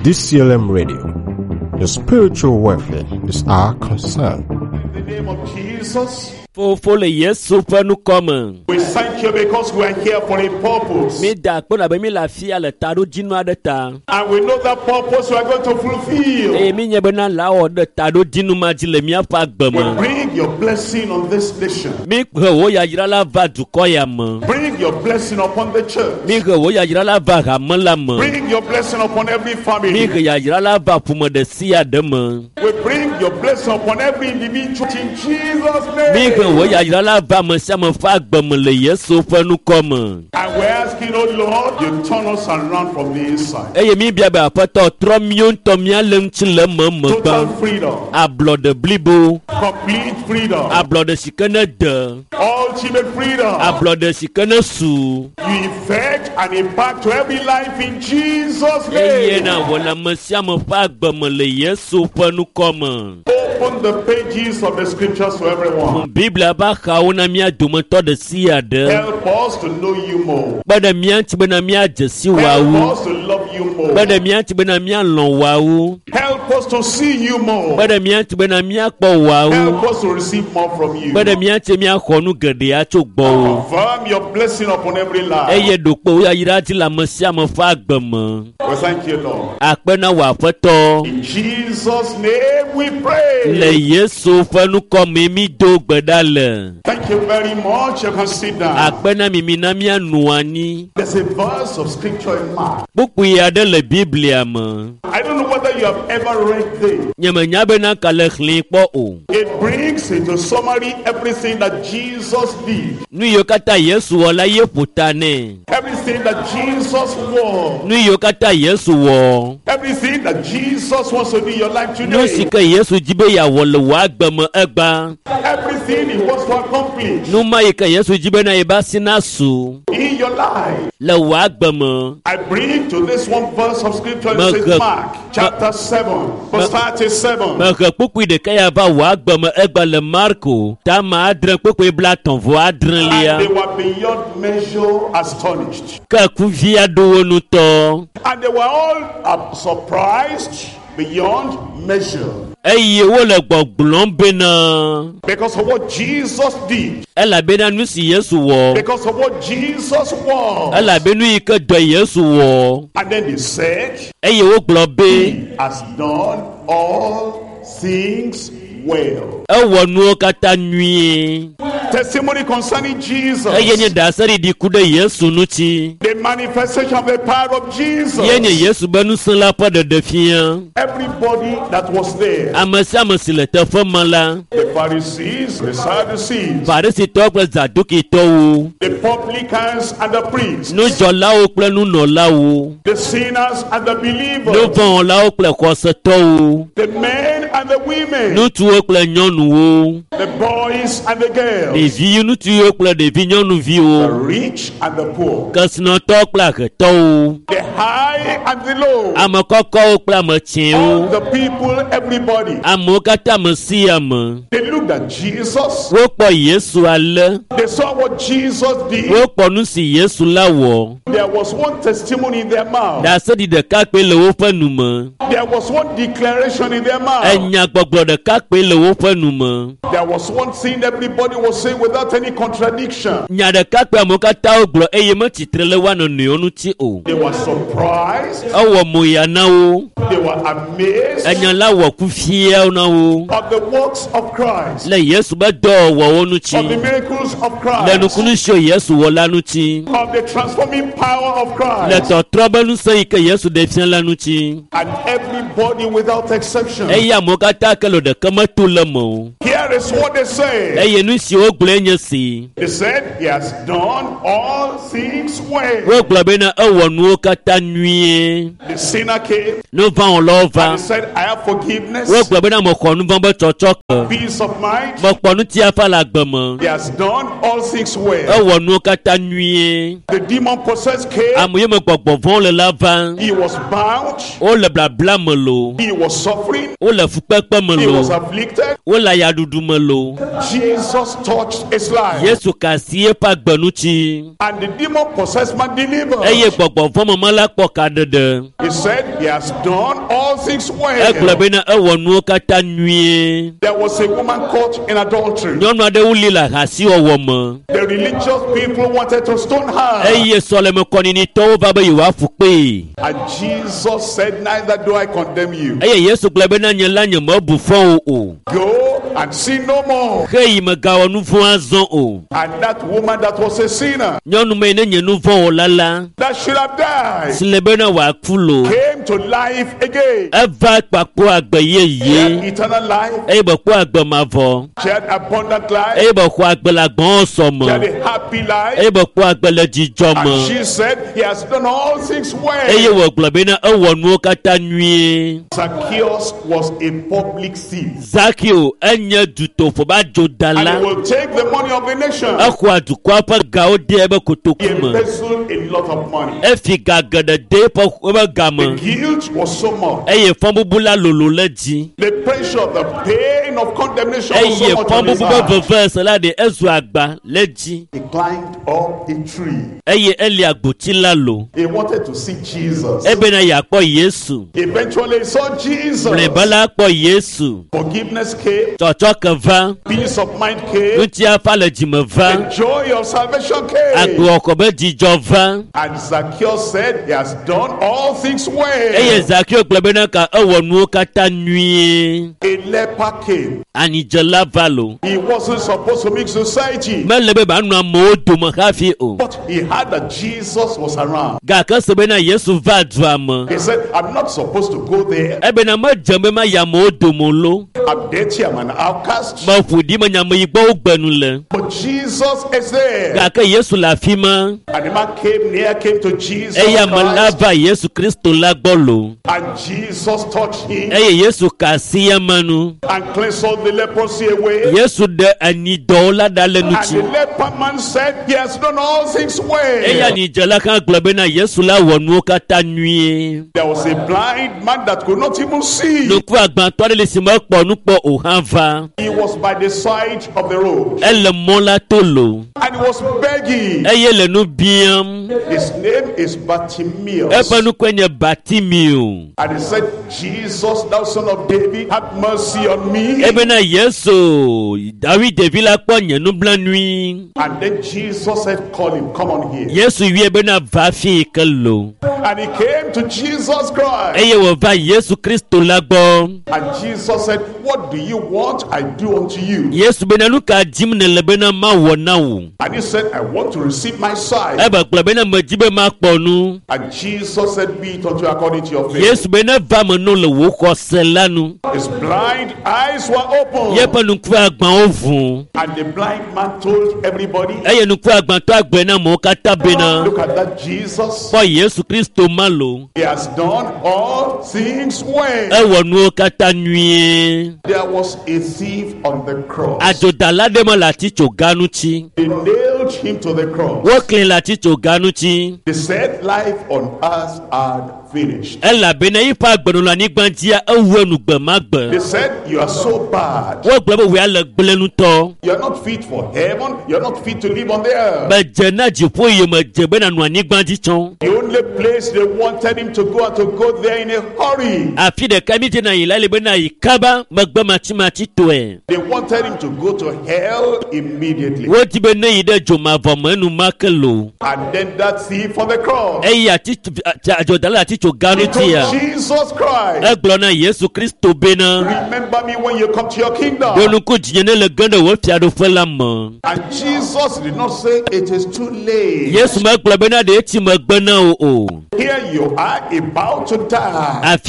DCLM Radio. Your spiritual welfare is our concern. In the name of Jesus, we thank you because we are here for a purpose. And we know that purpose we are going to fulfill. We bring your blessing on this nation. Bring your blessing upon the church. Bring your blessing upon every family. We bring your blessing upon every individual in Jesus' name. And we're asking, oh Lord, you turn us around from the inside. Total freedom. Complete freedom. Ultimate freedom. You effect and impact to every life in Jesus' name. Open the pages of the scriptures to everyone. Help us to know you more. Help us to love you more. Help us to see you more. Help us to receive more from you. Confirm your blessing upon every life. We thank you, Lord. In Jesus' name we pray. Thank you very much. You can sit down. There's a verse of scripture in Mark. I don't know whether you have ever read this. It brings into summary everything that Jesus did. Everything that Jesus was. Everything that Jesus wants to do in your life today. Everything he wants to accomplish in your life. I bring to this one verse of scripture in St. Mark chapter 7 verse 37. And they were beyond measure astonished. And they were all surprised beyond measure. Because of what Jesus did. Because of what Jesus was. And then they said, He has done all things well. Testimony concerning Jesus. The manifestation of the power of Jesus. Everybody that was there. The Pharisees, the Sadducees, the publicans and the priests, the sinners and the believers, the men and the women, the boys and the girls, the rich and the poor, the high and the low, all the people, everybody. They looked at Jesus. They saw what Jesus did. There was one testimony in their mouth. There was one declaration in their mouth. There was one thing everybody was saying without any contradiction. They were surprised. They were amazed of the works of Christ, of the miracles of Christ, of the transforming power of Christ. And everybody without exception. Here is what they say. They said, He has done all things well. The sinner came and he said, I have forgiveness, peace of mind. He has done all things well. The demon possessed came. He was bound. He was suffering. He was afflicted. Jesus touched his life. And the demon possessed man delivered. He said, He has done done all things well. There was a woman caught in adultery. The religious people wanted to stone her. And Jesus said, neither do I condemn you. Go and sin no more. And that woman that was a sinner, that should have died, came to life again. She had eternal life. She had abundant life. She had a happy life. And she said, he has done all things well. Zacchaeus was a public thief. And he will take the money of the nation. He embezzled a lot of money. The guilt was so much. The pressure, the pain of condemnation was so much on his heart. He climbed up a tree. He wanted to see Jesus. Eventually he saw Jesus. Forgiveness came. Peace of mind came. The joy of salvation came. And Zacchaeus said, he has done all things well. A leper came. He wasn't supposed to mix society. But he heard that Jesus was around. He said, I'm not supposed to go there. I'm dirty, I'm an outcast. But Jesus is there. And the man came near, came to Jesus Christ. And Jesus touched him and cleansed all the leprosy away. And the leper man said, he has done all things well. There was a blind man that could not even see. He was by the side of the road. And he was begging. His name is Bartimaeus. And he said, Jesus, thou son of David, have mercy on me. And then Jesus said, call him, come on here. And he came to Jesus Christ. And Jesus said, what do you want I do unto you? And he said, I want to receive my sight. And Jesus said, be it unto you according to your faith. His blind eyes were open. And the blind man told everybody, look at that Jesus. He has done all things well. There was a thief on the cross. They nailed him to the cross. They said life on earth had finished. They said you are so bad. You are not fit for heaven. You are not fit to live on the earth. The only place they wanted him to go and to go there in a hurry. They wanted him to go to hell immediately. And then that thief on the cross, Jesus Christ, remember me when you come to your kingdom. And Jesus did not say it is too late. Here you are about to die.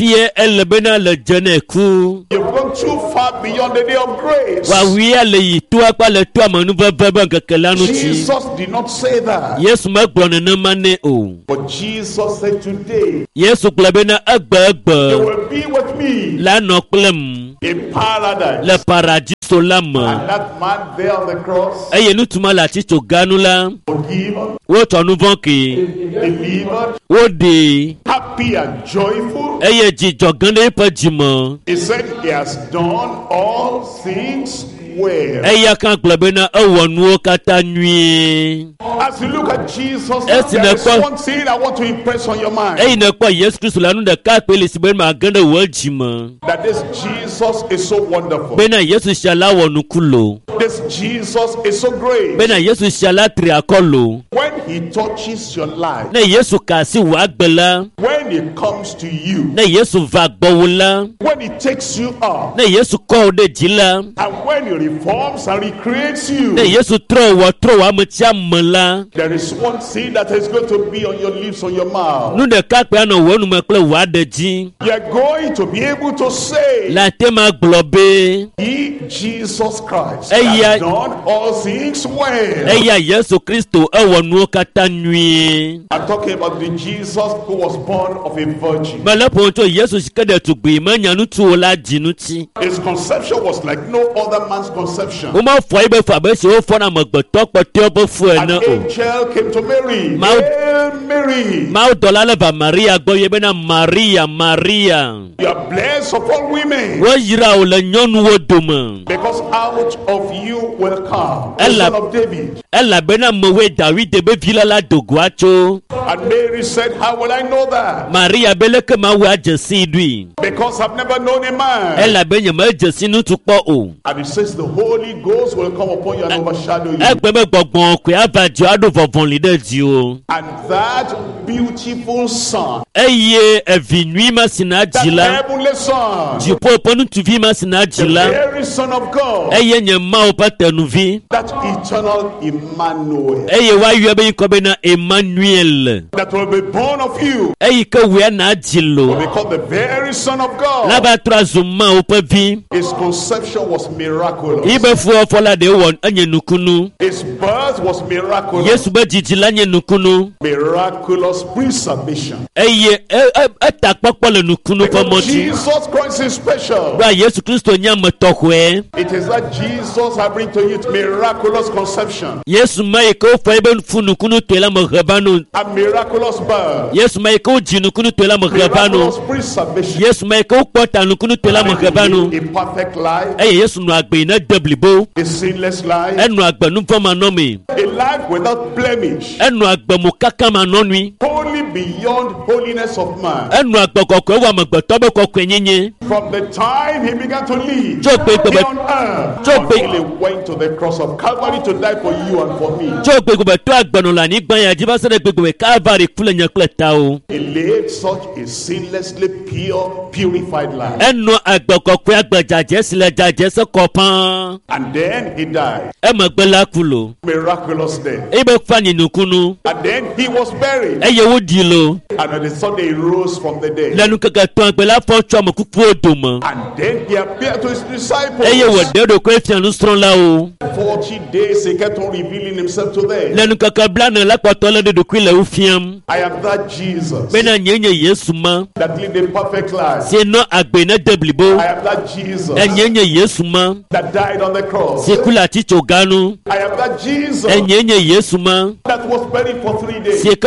You've gone too far beyond the day of grace. Jesus did not say that. But Jesus said today, you will be with me in paradise. And that man there on the cross, delivered, happy and joyful. He said he has done all things well. Eya kan globena ewonu kata nwie. As you look at Jesus, there is one thing I want to impress on your mind. That this Jesus is so wonderful. This Jesus is so great. When he touches your life, when he comes to you, when he takes you up, and when he reforms and recreates you, there is one thing that is going to be on your lips, on your mouth. You are going to be able to say, He, Jesus Christ, has done all things well. I'm talking about the Jesus who was born of a virgin. His conception was like no other man's conception. An angel came to Mary. Hail Mary. You are blessed of all women, because out of you will come the Son of David. And Mary said, how will I know that? Because I've never known a man. And it says the Holy Ghost will come upon you and overshadow you. And that beautiful son, that heavenly son, the very Son of God, that eternal Emmanuel, that will be born of you, will be called the very Son of God. His conception was miraculous. His birth was miraculous. Miraculous preservation. Because Jesus Christ is special. It is that Jesus I bring to you miraculous conception, a miraculous birth, miraculous preservation, a perfect life, a sinless life, a life without blemish, holy beyond holiness of man. From the time he began to live here on earth until he went to the cross of Calvary to die for you and for me, he lived such a sinlessly pure, purified life. And then he died. Miraculous death. And then he was buried. And on the Sunday he rose from the dead. And then he appeared to his disciples. 40 days he kept on revealing himself to them. I am that Jesus that lived a perfect life. I am that Jesus that died on the cross. I am that Jesus that was buried for 3 days. I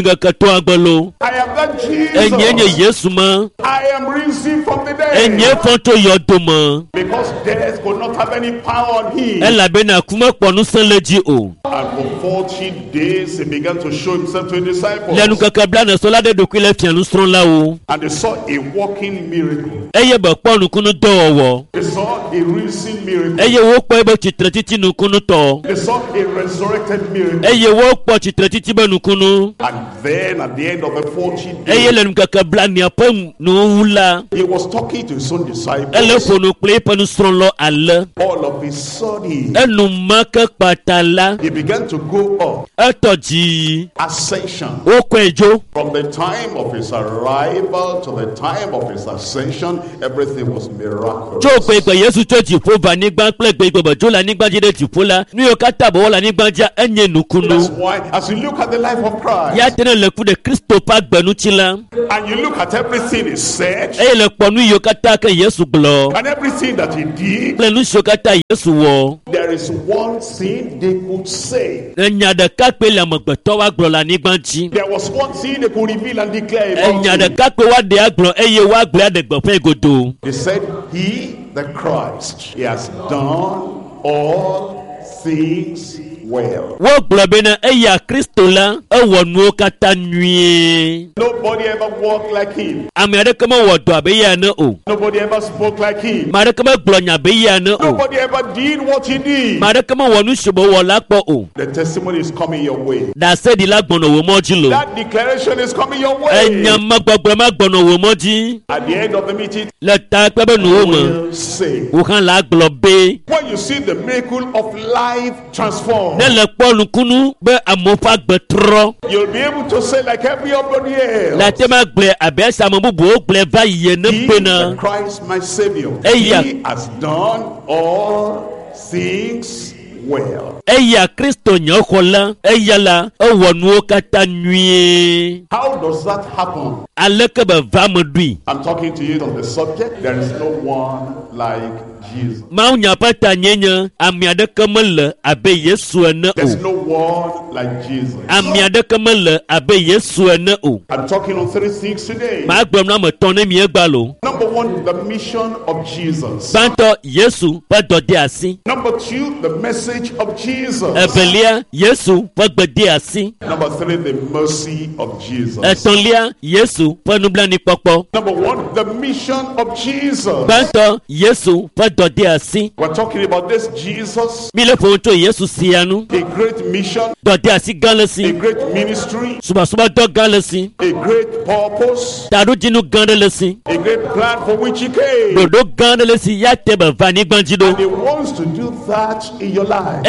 am that Jesus. I am risen from the dead. Because death could not have any power on him. And for 40 days he began to show himself to his disciples. And they saw a walking miracle. They saw a risen miracle. They saw a resurrected miracle. And then at the end of the 40 days, he was talking to his own disciples. All of a sudden, he began to go up. Ascension. From the time of his arrival to the time of his ascension, everything was miraculous. That's why, as you look at the life of Christ, and you look at everything he said, and everything that he did, there is one thing they could say. There was one thing they could reveal and declare about him. They said, he, the Christ, he has done all things well. Nobody ever walked like him. Nobody ever spoke like him. Nobody ever did what he did. The testimony is coming your way. That declaration is coming your way. At the end of the meeting, will say, when you see the miracle of life transformed, you'll be able to say like everybody else, Christ my Savior, he has done all things well. How does that happen? I'm talking to you on the subject. There is no one like Jesus. There's no one like Jesus. I'm talking on three things today. Number one, the mission of Jesus. Number two, the message of Jesus. Number three, the mercy of Jesus. Number one, the mission of Jesus. We're talking about this Jesus, a great mission, a great ministry, a great purpose, a great plan for which he came. And he wants to do that in your life.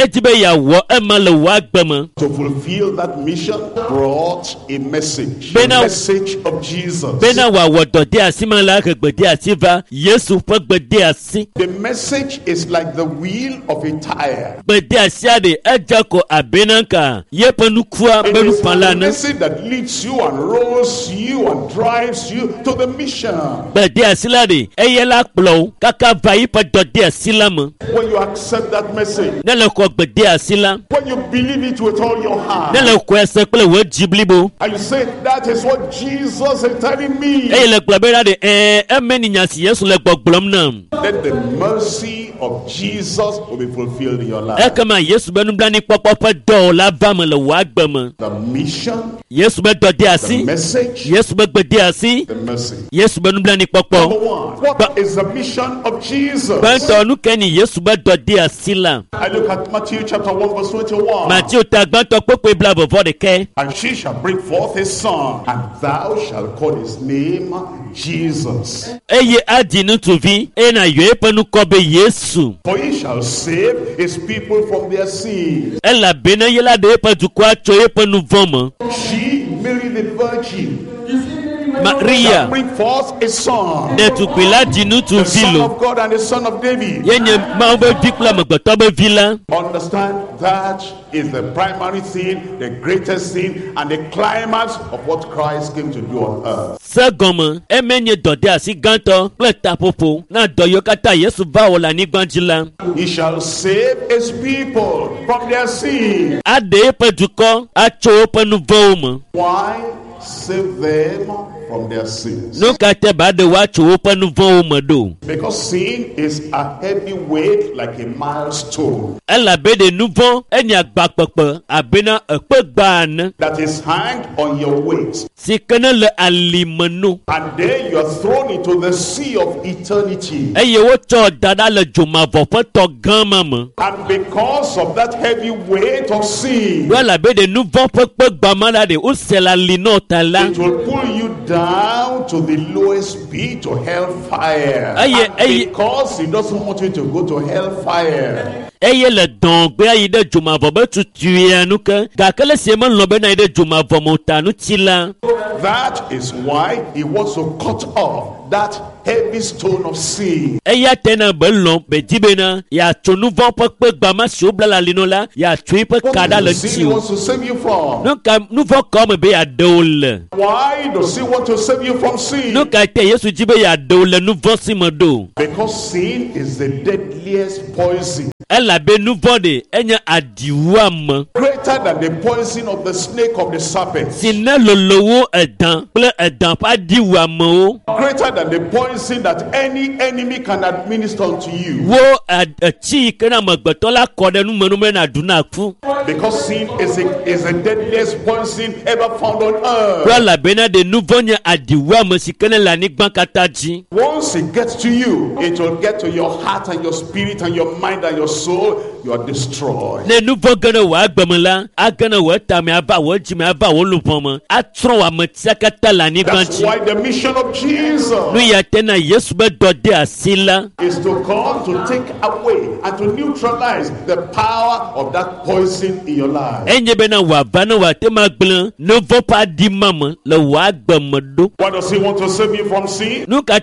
To fulfill that mission brought a message. The message of Jesus. The message is like the wheel of a tire. It is the message that leads you and rolls you and drives you to the mission. When you accept that message, when you believe it with all your heart, and you say, that is what Jesus is telling me, then the mercy of Jesus will be fulfilled in your life. The mission, the message, the mercy. Number one, what is the mission of Jesus? I look at Matthew chapter 1 verse 21. And she shall bring forth a son, and thou shalt call his name Jesus. For he shall save his people from their sins. She, Mary the Virgin, Maria bring forth a son, the son of God and the son of David. Understand, that is the primary thing, the greatest thing, and the climax of what Christ came to do on earth. He shall save his people from their sins. Why save them from their sins? Because sin is a heavy weight like a milestone that is hanged on your waist, and then you are thrown into the sea of eternity. And because of that heavy weight of sin, it will pull you down to the lowest pit, to hellfire. And because he doesn't want you to go to hellfire, that is why he wants to cut off that heavy stone of sin. What sin wants to save you from? Why does he want to save you from sin? Because sin is the deadliest poison, greater than the poison of the snake, of the serpent, greater than the poison poison that any enemy can administer to you. Because sin is the deadliest poison ever found on earth. Once it gets to you, it will get to your heart and your spirit and your mind and your soul. You are destroyed. That's why the mission of Jesus is to come to take away and to neutralize the power of that poison in your life. Why does he want to save you from sin?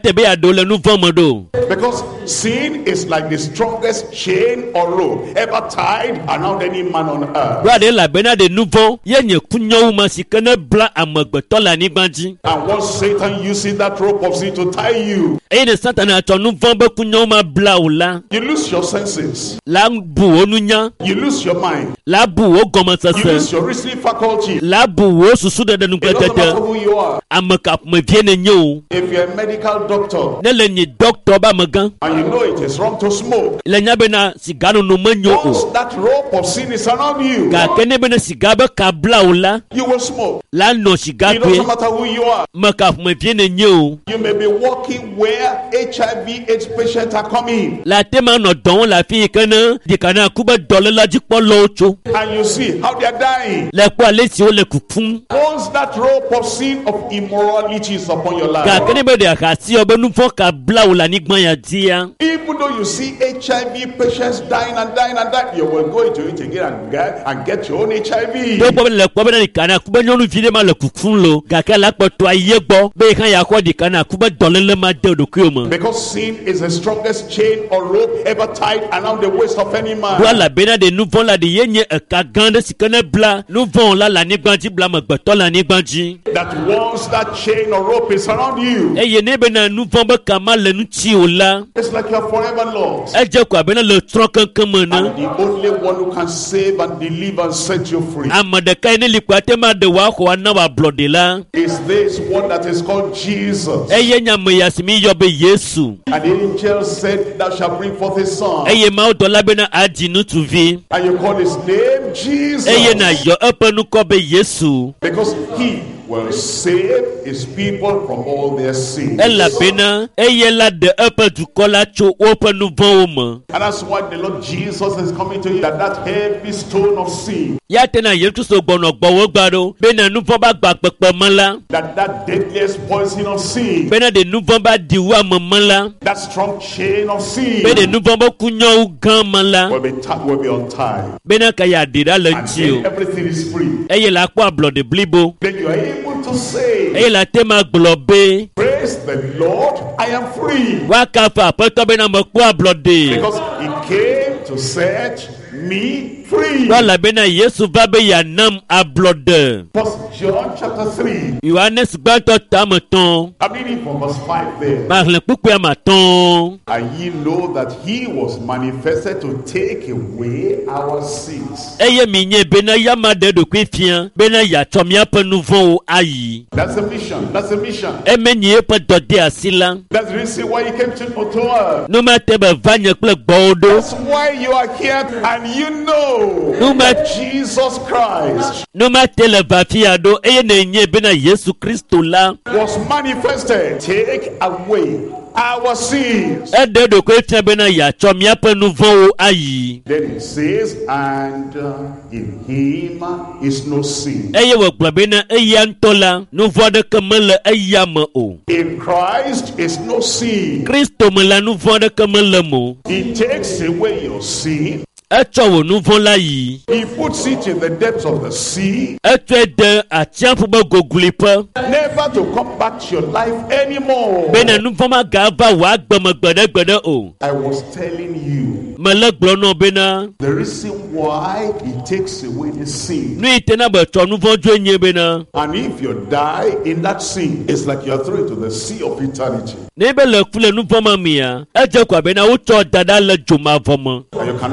Because sin is like the strongest chain or rope ever tied around any man on earth. And once Satan uses that rope of sin to tie you, you lose your senses. You lose your mind. You lose your reasoning faculty. It doesn't matter who you are. If you're a medical doctor and you know it is wrong to smoke, once that rope of sin is around you, you will smoke. It doesn't matter who you are. You may be walking where HIV/AIDS patients are coming, and you see how they are dying. Once that rope of sin of immorality is upon your life, even though you see HIV patients dying and dying and dying, you will go into it again and get your own HIV. Because sin is the strongest chain or rope ever tied around the waist of any man. That once that chain or rope is around you, it's like you're forever lost. And the only one who can save and deliver and set you free is this one that is called Jesus. And the angel said, thou shalt bring forth a son, and you call his name Jesus, because he will save his people from all their sins. And that's why the Lord Jesus is coming to you, that heavy stone of sin, that deadliest poison of sin, that strong chain of sin will be untied, and then everything is free. Then you are able to say, praise the Lord, I am free, because he came to set me free. First John chapter 3. I'm reading from verse 5 there. And ye know that he was manifested to take away our sins. That's the mission. That's the mission. That's the reason why he came to earth. That's why you are here, and you know that Jesus Christ was manifested, take away our sins. Then it says, and in him is no sin. In Christ is no sin. He takes away your sin. He puts it in the depths of the sea, never to come back to your life anymore. I was telling you the reason why he takes away the sin. And if you die in that sin, it's like you are thrown into the sea of eternity. And you cannot escape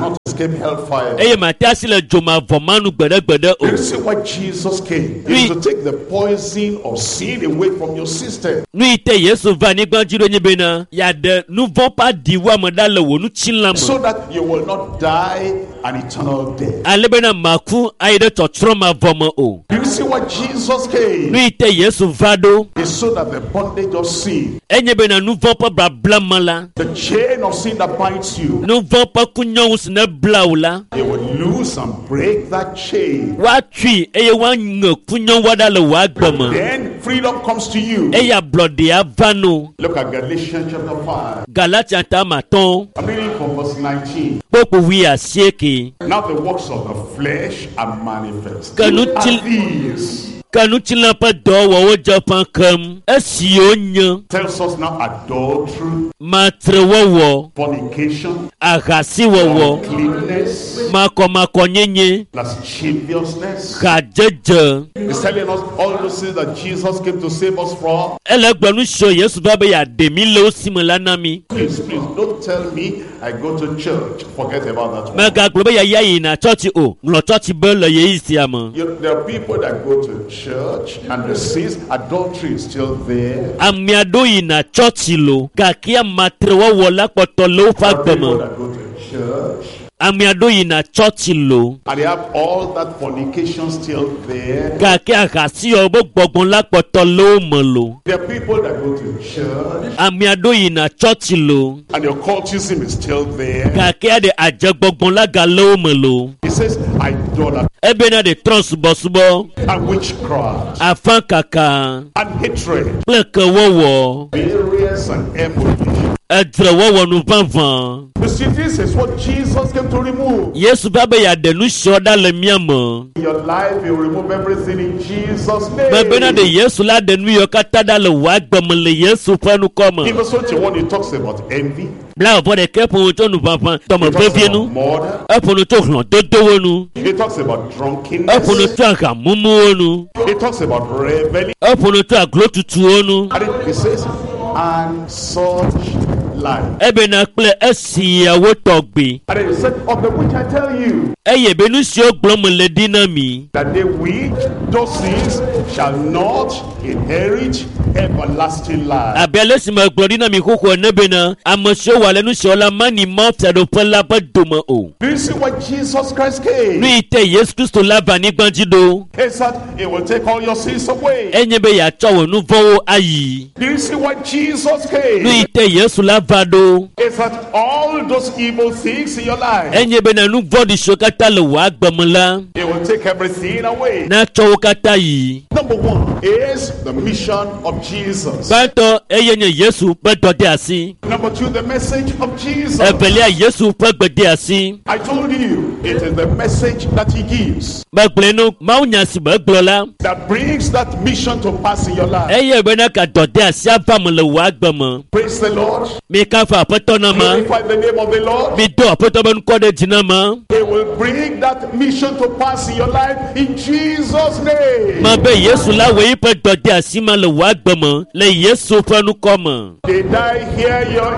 escape hellfire. Eye matasi le joma vomanu gbede. You see why Jesus came? He was to take the poison of sin away from your system. Nu ite Yesu va ni gbanjiro nyebena ya de nu von pa diwa modale wo nu chinlam. So that you will not die an eternal death. Alebena maku ayede totroma vomo o. You see why Jesus came? Nu ite Yesu vado. It's so that the bondage of sin, Enyebena nu von pa blablamala. the chain of sin that binds you, Nu von pa kunyon sne blaula. you will loose and break that chain. Wa tui eye wa nge kunyon wada le wa gbama. Then freedom comes to you. Eya blode ya vano. Look at Galatians chapter 5. Galatia ta maton. I'm reading from verse 19. Popo wi asieke. Now the works of the flesh are manifest. Kanu Are til- these? Kanu chila pa do wo japan kam. Esi onye. Tells us now adultery, Matre wo. fornication, Agasi wo. uncleanness, Mako nyenye. lasciviousness. Kajeje. He's telling us all those things that Jesus came to save us from. Ele gbanu sho Yesu babe ya demi le osimela nami. Please, don't tell me I go to church. Forget about that one. Mega globe ya yayi na church o. Nglo church bele ye isi ama. There are people that go to church and the sins, adultery is still there. Amiado yi na church lo. Kakia matre wo la poto lo fa There are people gbama. that go to church Amiado yi na church lo. and they have all that fornication still there. Kakia agasi o bo gbogbon la poto lo mo lo. There are people that go to church Amiado yi na church lo. and the occultism is still there. Kakia de aje gbogbon la ga lo mo lo. He says idolatry Ebe na de tron subo. and witchcraft Afan kaka. and hatred, Pleke wo. variance and emulation. Edre wo nu vanvan. You see, this is what Jesus came to remove. Yesu babe ya denu shoda le miamo. In your life, you remove everything in Jesus' name. Babena de Yesu la denu yo katada le wa gbemle Yesu fanu koma. In verse 21, he talks about envy. Bla vo de kepo to nu vanvan. Tomo He talks about bevienu. murder. Eponu to hlon dodo wonu. He talks about Eponu drunkenness. to aka mumu wonu. He talks about revelry. Eponu to aglo tutu wonu. And he says, and such like. Ebe na kple esi yawo togbe. And he said, of the which I tell you, Eye benu si ogblomo le dinami. that they which those things shall not inherit everlasting life. Abele si ma gblo dinami koko nebena. Amosho wale nu si ola mani mo fedo pela ba doma o. Do you see why Jesus Christ came? Nu ite Yesu Kristo la vani gbanjido. He said, it will take all your sins away. Enye be ya chowo nu vowo ayi. Do you see why Jesus Nu came? ite Yesu la vado. He said, all those evil things in your life, Enye be na nu vodi shokata le wa gbemla. it will take everything away. Na chowo kata yi. Number one is the mission of Jesus. Banto eye nye Yesu pe dode asi. Number two, the message of Jesus. Ebelia Yesu pe gbede asi. I told you, it is the message that he gives Bagblenu maunya si baglola. that brings that mission to pass in your life. Eye be na ka dode asi avam le wa gbemo. Praise the Lord. Mi ka fa apoto na ma. Glorify the name of the Lord. Mi do apoto ben kode jina ma. It will bring that mission to pass in your life in Jesus' name. Ma be Yesu la we pe dode asi ma le wa gbemo. Le Yesu fe nu koma. Did I hear your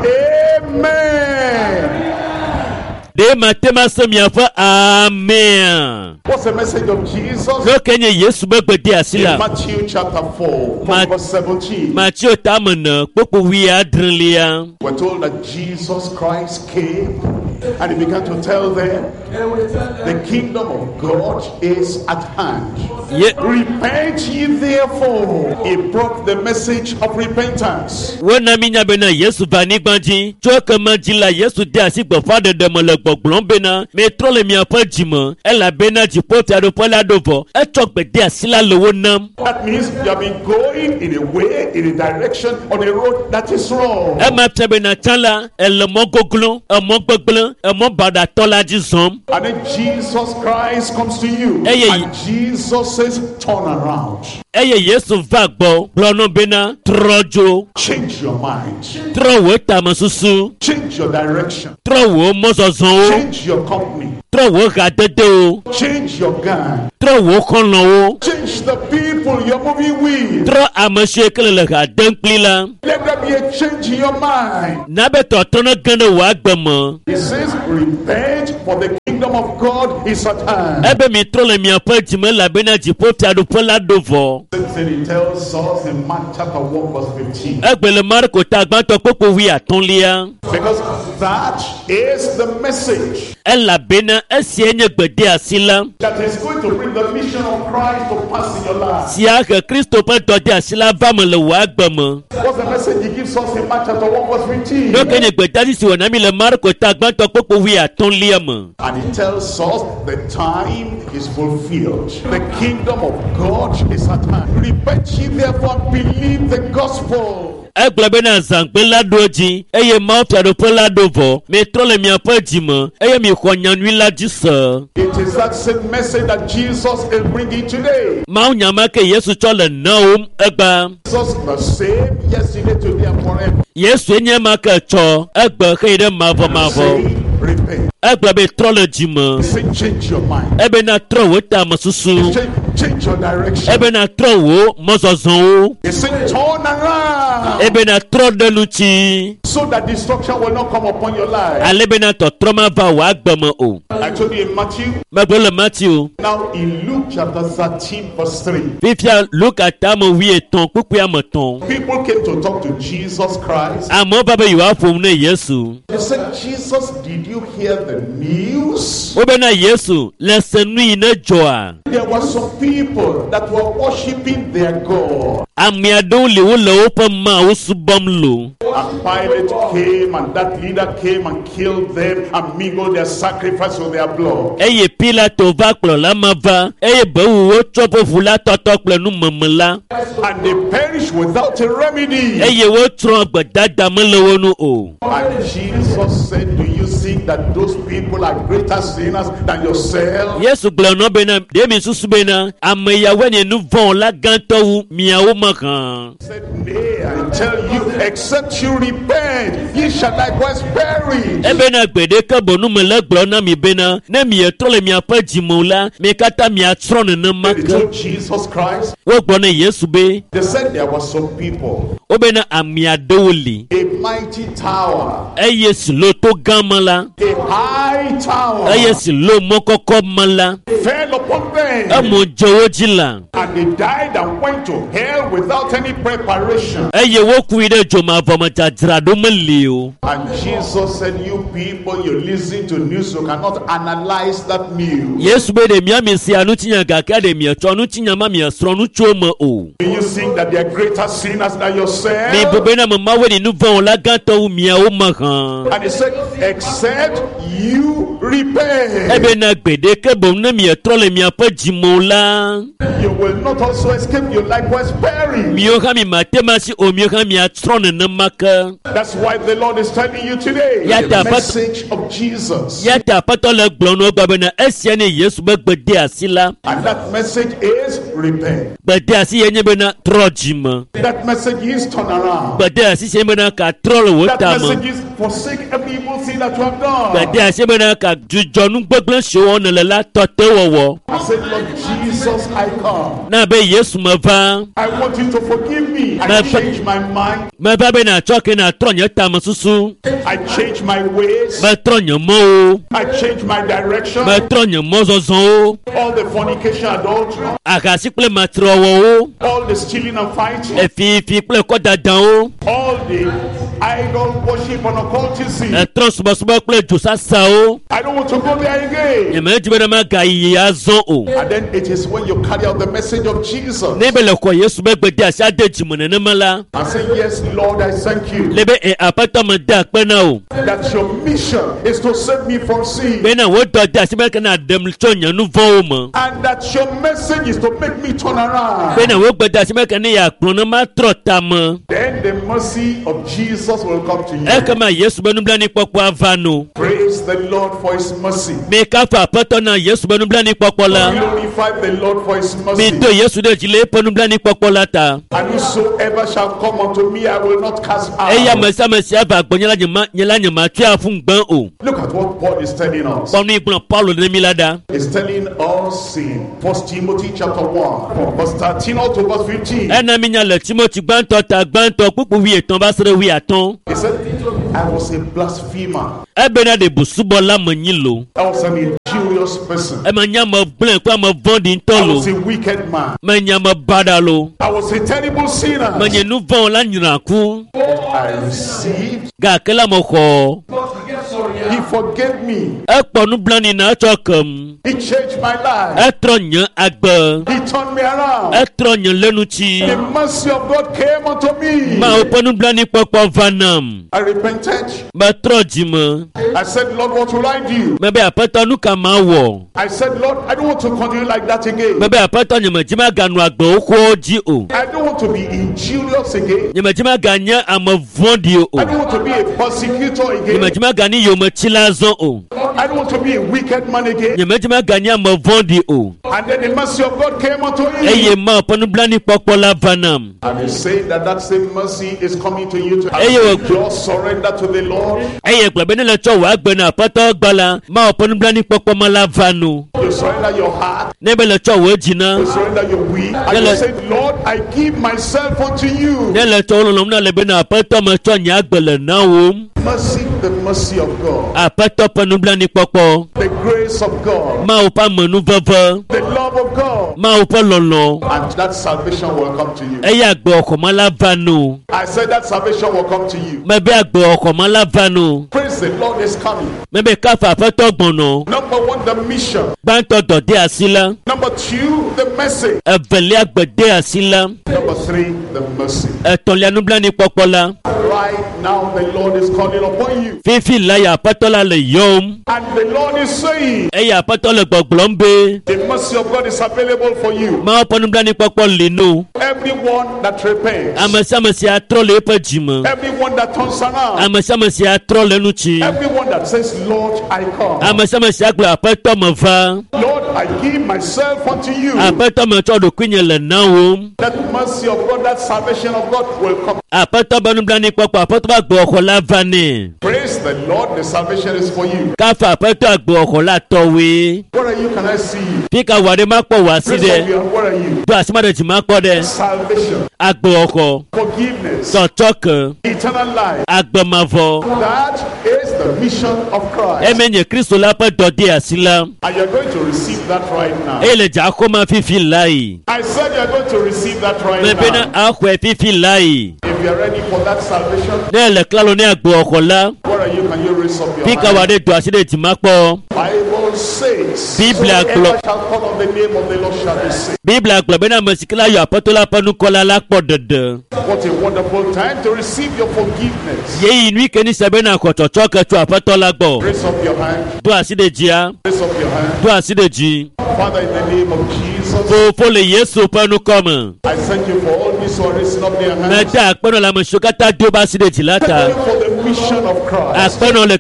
amen? De matema se mi afa amen. What's the message of Jesus? Lo kenye Yesu be gbede asi In la. Matthew chapter 4, Ma- verse 17. Matthew tamana popo wi adrelia. We're told that Jesus Christ came and he began to tell them, the kingdom of God is at hand. Ye Repent ye therefore. He brought the message of repentance. wona minya bena Yesu vani gbanji. Cho kama jila Yesu de asi gbo fa de mo le gbogbon bena. Me tro le mi afa jimo. Ela bena ji po ti ado pola dovo. E cho gbede asi la lowo nam. That means you have been going in a way, in a direction, on a road that is wrong. E ma tebe na chala ele mo goglon, e mo gbegblon, e mo bada tola ji zom. And then Jesus Christ comes to you. Hey, And Jesus says, turn around. Eye Yesu va gbo. Blono bena trojo. Change your mind. Tro wo tamasusu. Change your direction. Tro wo mozozon o. Change your company. Tro wo ga dede o. Change your gang. Tro wo kono o. Change the people you're moving with. Tro amase kele le ga denkpli la. Let there be a change in your mind. Nabe to tono gane wa gbemo. He says, repent for the kingdom of God is at hand. Ebe mi trole mi apejime la bena jipoti adupola dovo. It tells us in Mark chapter 1 verse 15. Egbele Marko tagbanto popo wi atonlia. Because that is the message. Ela bena esienye gbede asila. That is going to bring the mission of Christ to pass in your life. Sia ke Kristo pe dode asila vamele wa gbemo. What's the message he gives us in Mark chapter 1 verse 15? No kenye gbede si wona mi le Marko tagbanto popo wi atonlia mo. And it tells us the time is fulfilled. The kingdom of God is at hand. Repent ye therefore and believe the gospel. Egbele na zangbela doji eye mauta do pola dovo me trole mi apejime eye mi khonyanwi la jisa. It is that same message that Jesus is bringing today. Ma unyama ke Yesu chole naum egba. Jesus the same yesterday, today and forever. Yesu enye ma ke cho egba ke ide mavo. Repent. Egba be trole jime. Say change your mind. Ebe na tro wo ta masusu. Change your direction. Ebe na tro wo mozozon. He said turn around. Ebe na tro deluchi. So that destruction will not come upon your life. Alebe na to troma va wa gbemo o. I told you in Matthew. Magbole Matthew. Now in Luke chapter 13 verse 3. Fifia Luke atamo wi eton pupu amoton. People came to talk to Jesus Christ. Amo baba yiwa fom ne Yesu. They said, Jesus, did you hear the news? Obe na Yesu lesenu ine joa. There were some people that were worshiping their God. Amiado li wo le open ma usubom lo. And Pilate came, and that leader came and killed them and mingled their sacrifice with their blood. Eye Pilato va klo la mava. Eye be wo chopo fula toto klo nu mamela. And they perished without a remedy. Eye wo tron gbadada mele wonu o. And Jesus said, do you think that those people are greater sinners than yourself? Yesu glo no bena de mi susu bena ameya weni nu von la ganto wu miawo makan. Said, nay, I tell you, except you repent, ye shall likewise perish. Ebe na gbede ke bonu mele glo na mi bena ne mi etrole mi apa jimola mi kata mi atron ne They maka. told Jesus Christ. Wo gbo na Yesu be. They said there were some people. Obe na amiadoli. A mighty tower. Eye si lo to gamala. A high tower. Eye si lo mokoko mala. Fell upon them. Amo jowo jila. And they died and went to hell without any preparation. Eye wo kuide joma voma jajra do melio. And Jesus said, you people, you listen to news, you cannot analyze that news. Yesu be de miami si anu tinya gaka de mi eto anu tinya ma mi esro nu choma o. Do you think that they are greater sinners than yourself? Mi bobe na mama we ni nu von la ganto wu mi awo makan. And he said, except you repent, Ebe na gbede ke bom na mi etrole mi apa jimola. you will not also escape, you likewise perish. Mi o mi matema si o mi o mi atron ne maka. That's why the Lord is telling you today, Yeah, the but- message of Jesus. Yata pato le gblono gbabe na esia ne Yesu be gbede asila. And that message is repent. Gbede asi yenye be na trojima. That message is turn around. Gbede asi se be na ka trol That wotama. message is forsake every evil thing that you have done. Gbede asi be na ka jujonu gbegble se won le la tote wowo. I said, Lord Jesus, I come. Na be Yesu mava. I want you to forgive me. I But- change my mind. Mava be na choke na tronye tamasusu. I change my ways. Me tronye mo. I change my direction. Me tronye mozozon. All the fornication, adultery, Akasi ple matrowo. all the stealing and fighting, Efi ple kodadan o. all the idol worship and occultism. Etron subosubo ple jusasa o. I don't want to go there again. Yeme jibe na ma ga yi azon o. And then it is when you carry out the message of Jesus Nebe le kwa Yesu be gbede asi ade jimone ne mala. and say, yes, Lord, I thank you Lebe e apata me da pe na o. that your mission is to save me from sin. Be na wo do de asi be kana dem chonya nu vo o mo. And that your message is to make me turn around. Be na wo gbede asi be kana ya kpon na ma trota mo. Then the mercy of Jesus will come to E you. kama Yesu be nu bla ni popo avano. Praise the Lord for his mercy. Me ka fa apata na Yesu be nu bla ni popo la. Glorify the Lord for his Mi mercy. to Yesu de jile po nu bla ni popo la ta. And whosoever shall come unto me, I will not cast E ya out. mesi ava gbonyela nyema twa fun gban o. Look at what Paul is telling us. Ponu igbon Paulo de milada. He's telling us in 1 Timothy chapter 1, from verse 13 all to verse 15. Ena mi nya le Timothy gbanto pupu wi etan ba sere wi aton. He said, I was a blasphemer. Ebe na de busubo la manyilo. I was an adulterous person. I was a wicked man. I was a terrible sinner. I received. He forgave me. He changed my life. He turned me around. The mercy of God came unto me. I repented. I said, Lord, what will I do? I said, Lord, I don't want to continue like that again. I don't want to be injurious again. I don't want to be a persecutor again. I don't want to be a wicked man again. And then the mercy of God came unto him. And he said that same mercy is coming to you today. Just surrender to the Lord. You surrender your heart. You surrender your will. And you say, Lord, I give myself unto you. Mercy, the mercy of God. The grace of God. The love of God. And that salvation will come to you. I said that salvation will come to you. Praise the Lord is coming. Number one, the mission. Number two, the message. Number three, the mercy. Right now, the Lord is calling upon you. And the Lord is saying, the mercy of God is available for you. Everyone that repents, everyone that turns around, everyone that says, Lord, I come. Lord, I give myself unto you. That mercy of God, that salvation of God will come. Praise the Lord, the salvation is for you. Where are you? Can I see you? Praise the Lord, where are you? Salvation, forgiveness, eternal life. That is the mission of Christ. And you're going to receive that right now. I said you're going to receive that right now. If you're ready for that salvation, where are you? Can you raise up your hand? Bible says, whoever shall call on the name of the Lord shall be saved. What a wonderful time to receive your forgiveness. Raise up your hand. Raise up your hand. Father, in the name of Jesus, I thank you for all these who are raising up their hands. Thank you for the mission of Christ.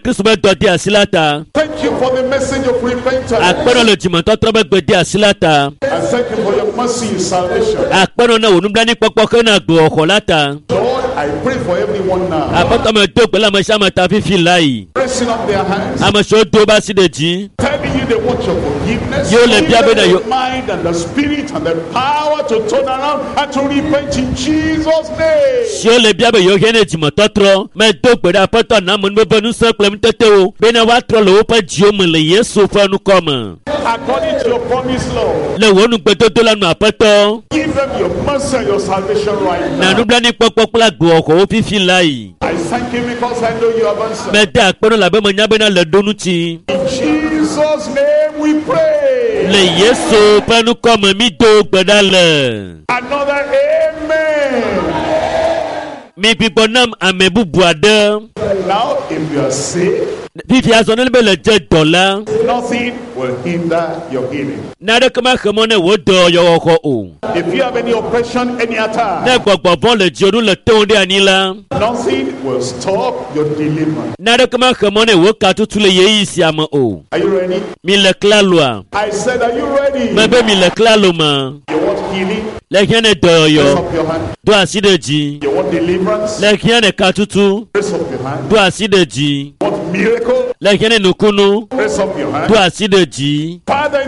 Thank you for the message of repentance. And thank you for your mercy and salvation. Lord, I pray for everyone now. Raising up their hands. Telling you they want your forgiveness. The mind and the spirit and the power to turn around and to repent in Jesus' name. According to your promise, Lord, give them your mercy and your salvation right now. I thank you because I know you have answered. In Jesus' name we pray. Another amen. Now, if you are sick, nothing will hinder your healing. If you have any oppression, any attack, nothing will stop your deliverance. Are you ready? I said, are you ready? You want healing? Raise up your hand. You want deliverance? Raise up your hand. You want miracle? Raise up your hand. Father, in the name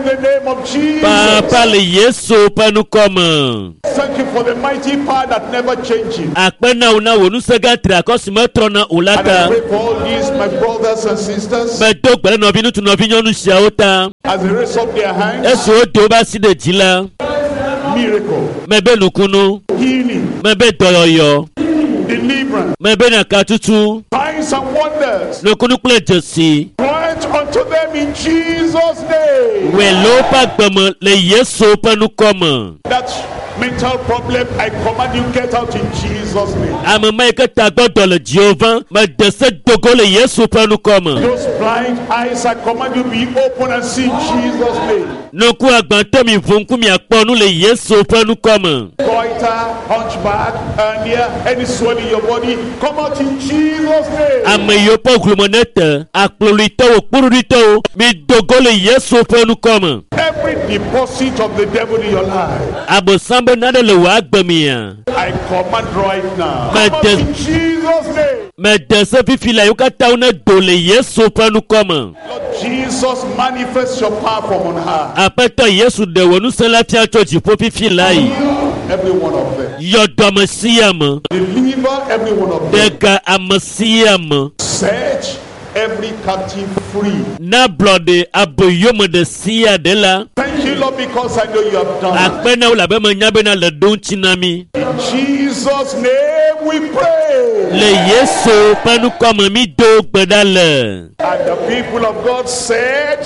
of Jesus. Papa le Yesu panu comme. Thank you for the mighty power that never changes. Akpena una wonu segatra kosimetrona ulata. And I pray for all these, my brothers and sisters. Medok bele no binu tu no binyonu shiaota. As they raise up their hands. Eso do ba si de jila. Miracle. Mebe nukunu. Healing. Mebe doyoyo. Deliverance. Mebe na katutu. Signs and wonders. Nukunu kule jesi. Grant unto them in Jesus' name. Welopa gbemo le Yesu panu comme. That mental problem, I command you get out in Jesus' name. Amama ekata godo le Jehovah. Me dese dogo le Yesu panu comme. Those blind eyes, I command you be open and see Jesus' name. Nuku agbanto mi vunku mi akponu le Yesu panu comme. Goiter, hunchback, hernia, any swelling in your body, come out in Jesus' name. Ameyopo glumonete aklolito okpururito mi dogo le Yesu panu comme. Every deposit of the devil in your life, Abosambe nade le wa agbemia. I command right now. My Come out in Jesus' name. Me dese fifila yukata une do le Yesu panu comme. Lord Jesus, manifest your power from on high. Apeto Yesu de wonu sela fia choji po fifila yi. Every one of them. Yodo Messiam. Deliver every one of them. Dega amasiam. Set every captive free. Na blode aboyomo de siya de la. Thank you, Lord, because I know you have done it. Akpena ula be manyabe na le don chinami. In Jesus' name we pray. Le Yesu panu comme mi do gbedale. And the people of God said,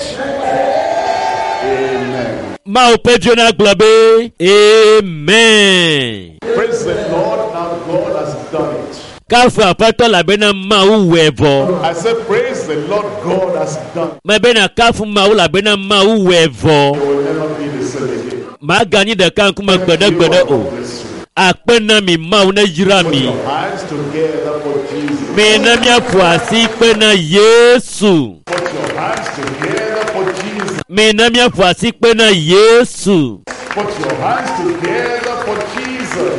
Amen. Ma opedio na globe. Amen. Praise the Lord, now God has done it. Kafu apato la bena ma uwevo. I said, praise the Lord, God has done it. Ma bena kafu ma ula bena ma uwevo. You will never be the same again. Ma gani de kan kuma gbede o. Akpena mi ma una jira mi. Put your hands together for Jesus. Mi na mi afuasi pena Yesu. Put your hands together for Jesus. Mi na mi afuasi pena Yesu. Put your hands together for Jesus.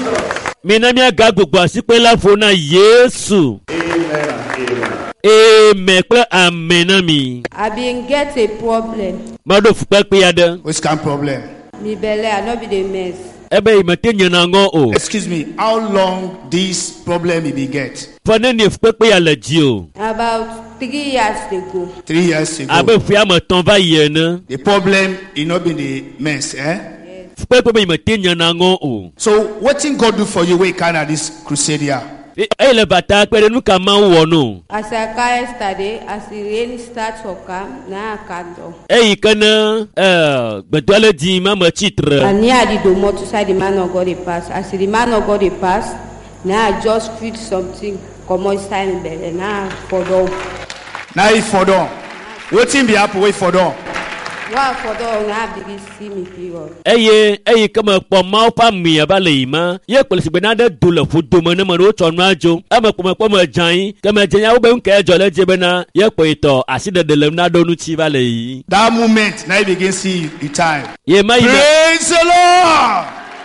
Mi na mi aga gbogbo asipe la fona Yesu. Amen and amen. Amen kple amen mi. I been get a problem. Mado fukpe pe yade. Which kind of problem? Me belle, I no be the mess. Ebe imete nyana ngo o. Excuse me, how long this problem you be get? Fone ni fukpe pe ya le ji o. About 3 years ago. 3 years ago. Abe fi ama ton va yene. The problem you not been the mess, eh? Fukpe pe imete nyana ngo o. So what thing God do for you when you carry this crusade here? E le bata pe nu ka ma wo no. As I came yesterday, as the rain starts to come, now I can't do. E ikana gbedole di ma ma chitre. And near the door to say the man of God they pass. As the man of God they pass, now I just feel something come on time there. Now for them. Now you for done. What thing be happen wait for done? Wow, for them now begin see me period. Eye kama po ma pa mi abale ima ye polisi be na de dole fu do mo na mo o to nu ajo ama po mo jan kama jan ya wo be nke ejo le je be na ye po ito aside de le na do nu chi vale yi. That moment now you begin see the time. Ye ma Praise the Lord.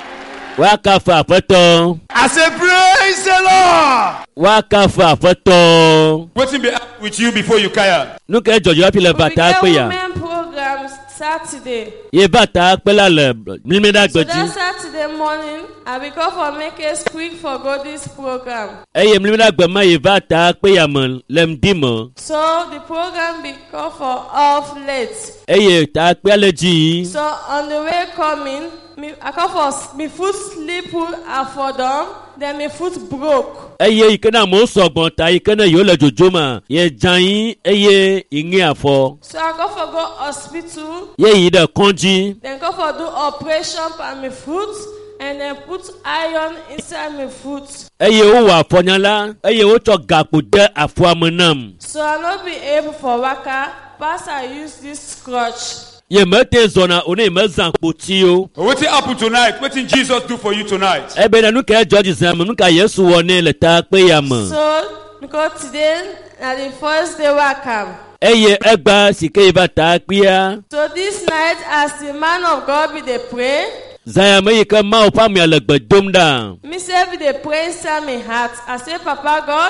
Waka fa apoto. I say praise the Lord. Waka fa apoto. Waiting be with you before you kaya. Nu ke ejo yo pile bata pe ya. Women programs Saturday. Ye bata pe la le mi da So gbeji. that Saturday morning, I will go for make a quick for God's program. Eye mi da gbe ma ye bata pe ya mo lem dimo. So the program be called for off late. Eye ta pe le ji. So on the way coming, I call for me foot slip for them, then my foot broke. Eye ikena mo sogbon ta ikena yo le jojoma ye jan eye yin afo. So I go for go hospital. Ye yi de konji. Then go for do operation on my foot and then put iron inside my foot. Eye o wa fonyala, eye o to gapo de afo amonam. So I not be able for waka, pass I use this crutch. Ye mete zona one mezan poti o. What happened tonight? What did Jesus do for you tonight? Ebe na nu ke George Sam nu ka Yesu woni le ta pe ya mo. So because today na the first day I come. Eye egba sike ba ta pia. So this night as the man of God be dey pray. Zaya me ka ma o pa mi le gbedom da. Me say be dey pray inside my heart. I say Papa God,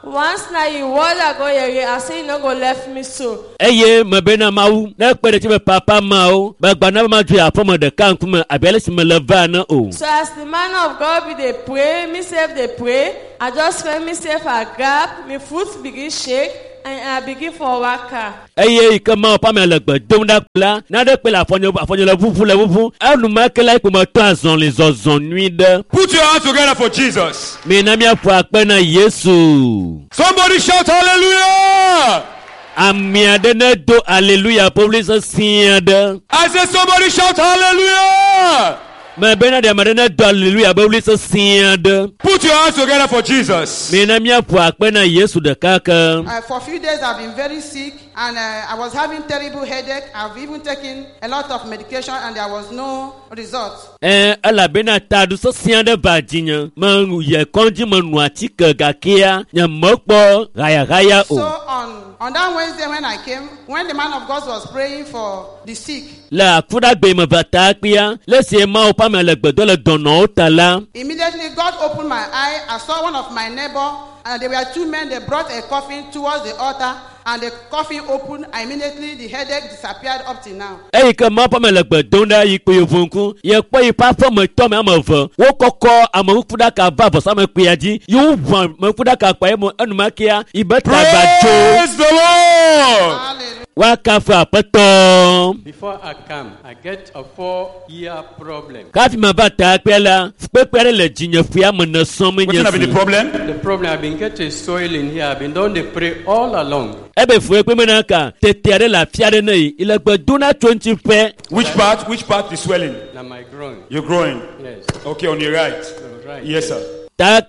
Once now you want to go here, I say you not go left me so. Eye mabena mau na pere ti papa mau ba gba na ma ju afomo de kan kuma abele si me leva na o. So as the man of God be dey pray, me self dey pray, I just feel myself a gap, my foot begin shake and I begin for waka. Eye ikama pa me legbe dom da kula na de pe la afonyo le vuvu anu ma kele ko mo to azon les ozon nuit de. Put your hands together for Jesus. Me na mi afu ape na Yesu. Somebody shout hallelujah. Amia de ne do hallelujah public siade. I said somebody shout hallelujah. Me bena de madena do hallelujah public siade. Put your hands together for Jesus. Me na mi afu ape na Yesu de kaka. For a few days I've been very sick and I was having terrible headache. I've even taken a lot of medication and there was no result. Ala bena tadu so siande bajinya man ye konji manu atika gakia nya mokpo gaya o. So on that Wednesday when the man of God was praying for the sick, la kuda gbe mo bata pia le se ma o pa me le gbedo le dono tala. Immediately God opened my eye. I saw one of my neighbor and there were two men. They brought a coffin towards the altar and the coffin opened. Immediately the headache disappeared up till now. E ke ma pa me le gbedo nda yi pe yovunku ye po yi pa fo mo to me amavo wo koko amawu kuda ka va bo sa me pe aji yu wan me kuda ka pa mo anu makia ibeta bajo. Praise the Lord. Hallelujah. Before I come, I get a 4-year problem. What have been the problem? The problem I've been getting soil in here. I've been doing the pray all along. Which part is swelling? Now my groin. You're growing? Yes. Okay, on your right. Right. Yes, sir. But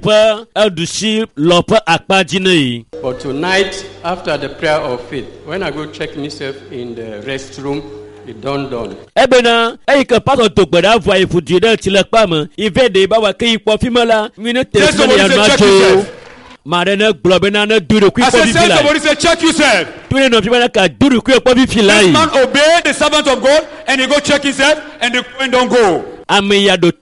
tonight, after the prayer of faith, when I go check myself in the restroom, it dawned on. Somebody say check yourself. This man obeyed the servant of God and he go check himself and the coin don't go. Praise the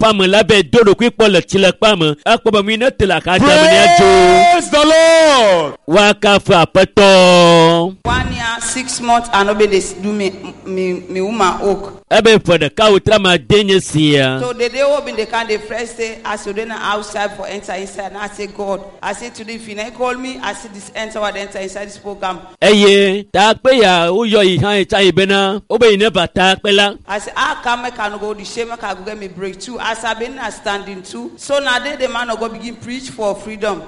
Lord. 1 year, 6 months, and nobody do me woman oak. So the day open the can the first day as you then outside for enter inside. And I say God, I say to the if you call me, I see this enter what enter inside this program. I say I can go the shame can go get me break too. As I've been standing too. So now the man of God begin preach for freedom.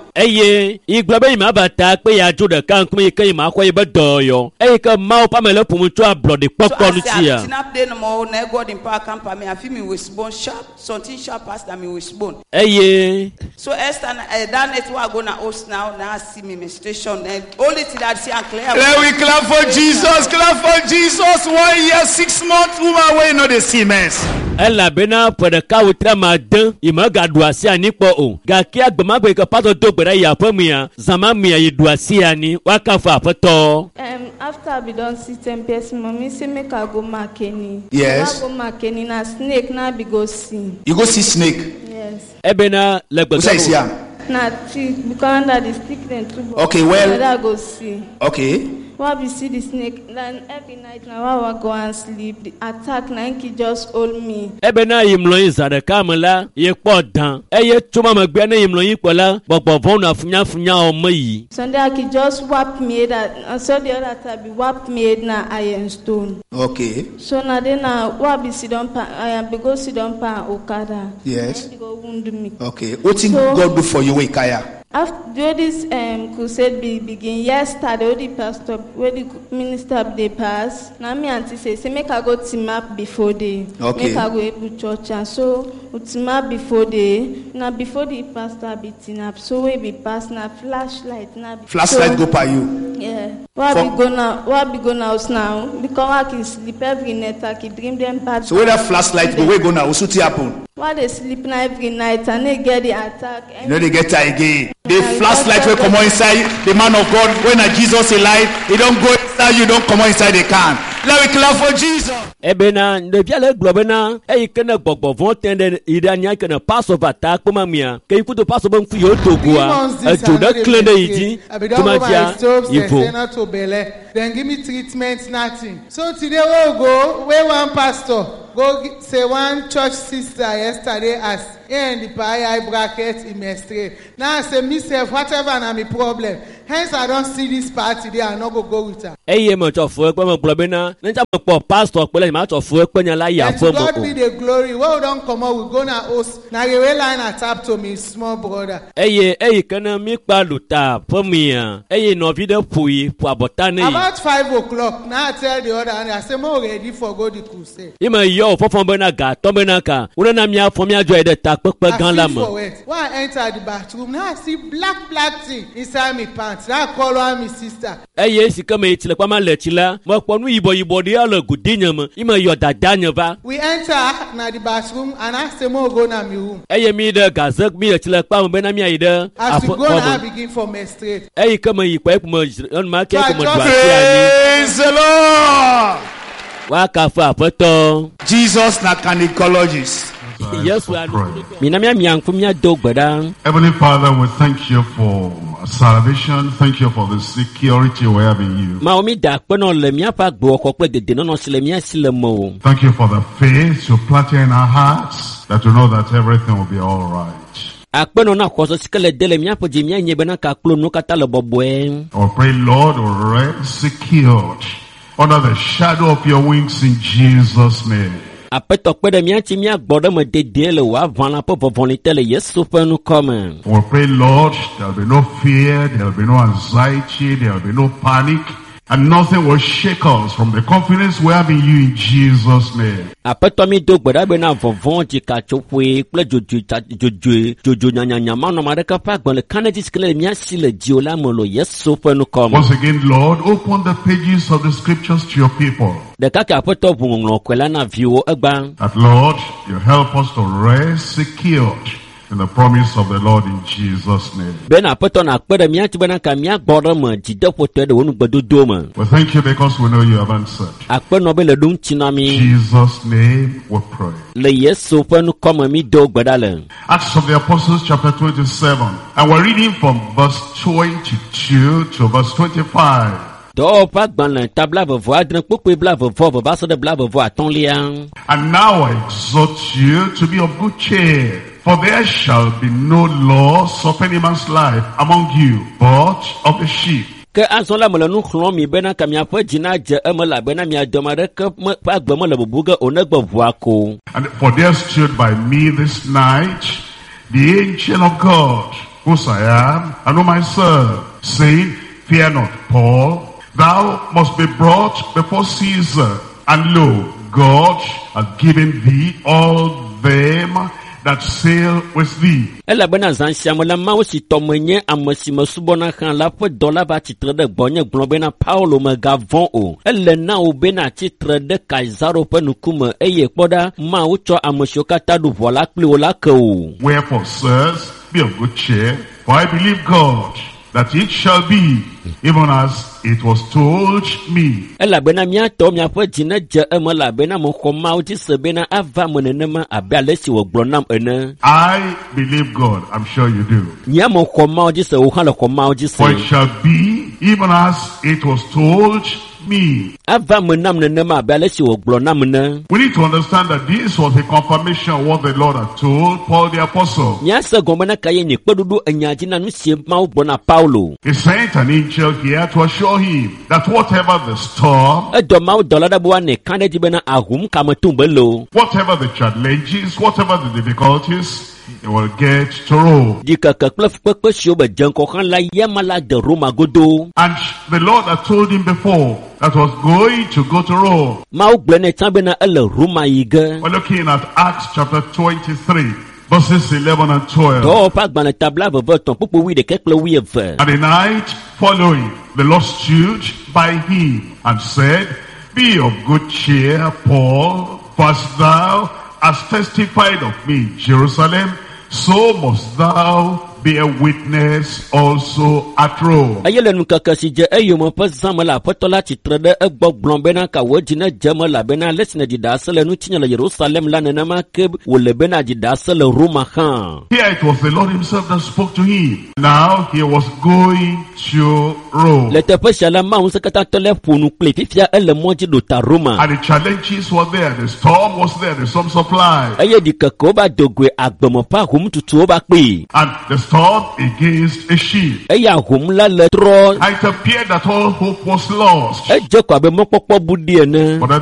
God in power come for me. I feel me with bone sharp. Something sharp as than me with bone. So Esther, that net we are gonna host now. Now I see me menstruation. Only thing that I see and clear. Let we clap for Jesus. Clap for Jesus. 1 year, 6 months. Woman, where you know the Siemens. Ella bena pada kau trama den imaga duasia ni po o gakia gbamagbe ka pato to gbera ya pamia zama mia yi duasia ni wakafa pato. After we don see 10 person, mommy say make I go Makeni. Yes. I go Makeni na snake na be go see. You go see snake. Yes. Ebena legbe. Who says here? Na tree because under the stick then too. Okay, well. I go see. Okay. Why we see the snake? Then every night now I go and sleep. The attack na he just hold me. Ebena imlo izade kamala ye podan. Eye tuma magbe na imlo yipola bobo von afunya omo yi. Sunday I just whap me that so the other time be whap me na iron stone. Okay. So now then why be sit down pa I be go sit down pa Okada. Yes. Go wound me. Okay. What thing God do for you, Kaya? After this crusade begin yesterday, the pastor, where the minister they pass. Now me auntie say make I go team up before they. Okay. Make I go able church and so team up before they. Now before the pastor be team up, so we be pass now flashlight now. Flashlight go by you. Yeah. Why be go now house now? Because I can sleep every night. I can dream them bad. So where that flashlight go, where go now? What's happen? Why they sleep now every night and they get the attack? You know they get that again. The flashlight will come inside the man of God. When Jesus alive, he don't go inside, you don't come inside the can. Let me clap for Jesus. Ebena, the Viala Globena, a can a bob of one tender Irania can a pass of attack, Mamia. Can you put the possible for your to go to that clean eating? Then give me treatment, nothing. So today we'll go where one pastor go say one church sister yesterday as in the pie bracket in my street. Now I say myself, whatever and I'm a problem. Hence I don't see this part today. I not go with her. Hey, much of work when Globena, then I'm pastor, but I'm out of work when you lie. God be the glory. Well, don't come out. We're gonna host. Now you will line a tap to me, small brother. Hey, can I make baluta for me? Hey, no video pui for botany. About 5 o'clock. Now I tell the other, and I say, more ready for go the crusade. Ima yo for Benaga, Tomenaka. Unamia for me, I joy the tap, Ganlam. When I enter the bathroom, now I see black thing inside my pants. Now I call on my sister. Hey, yes, you come to the Pama Letila. What when we boy body all a good dinner, Ima yo da Danyava. We enter now the bathroom, and I say, more go na my room. Hey, me the Gazak, me a chilla, Benamia either. As we go now, begin from my straight. Hey, come and you quite much on my cake. Praise the Lord. Jesus na gynecologist. Yes, we are. Heavenly Father, we thank you for salvation. Thank you for the security we have in you. Thank you for the faith you planted in our hearts that we know that everything will be all right. I pray, Lord, rest secured under the shadow of your wings in Jesus' name. We pray, Lord, there'll be no fear, there'll be no anxiety, there'll be no panic, and nothing will shake us from the confidence we have in you in Jesus' name. Once again, Lord, open the pages of the scriptures to your people. That, Lord, you help us to rest secured in the promise of the Lord in Jesus' name. We thank you because we know you have answered. In Jesus' name we pray. Acts of the Apostles chapter 27. And we're reading from verse 22 to verse 25. And now I exhort you to be of good cheer, for there shall be no loss of any man's life among you, but of the sheep. And for there stood by me this night the angel of God, whose I am and whom I serve, saying, Fear not, Paul, thou must be brought before Caesar, and lo, God hath given thee all them that sail with thee. Wherefore, sirs, be of good cheer, for I believe God, that it shall be even as it was told me. I believe God, I'm sure you do. For it shall be even as it was told me. We need to understand that this was a confirmation of what the Lord had told Paul the Apostle. He sent an angel here to assure him that whatever the storm, whatever the challenges, whatever the difficulties, they will get to Rome. And the Lord had told him before that was going to go to Rome. We're looking at Acts chapter 23. Verses 11 and 12. And the night following, the Lord stood by him and said, Be of good cheer, Paul, for as thou hast testified of me in Jerusalem, so must thou bear witness also at Rome. Ayelenu kakasi je eyomo pe zamala potola titrede egbogbon bena ka wodina jamala bena lesne di dasele nu tinya Jerusalem la nenama ke wole bena di dasele Roma khan. Here it was the Lord himself that spoke to him. Now he was going to Rome. Le tepe shala ma unse kata tole ponu ple fifia ele moji do ta Roma. And the challenges were there, the storm was there, the storm supply. Aye di kakoba dogwe agbomo pa hum tutu oba pe. And the storm against a ship. Eya hum la le tro. It appeared that all hope was lost. E je ko abe mo popo budi ene.